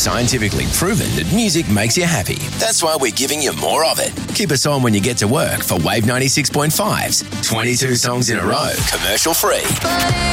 scientifically proven that music makes you happy. That's why we're giving you more of it. Keep us on when you get to work for Wave 96.5's 22 songs in a row, commercial free.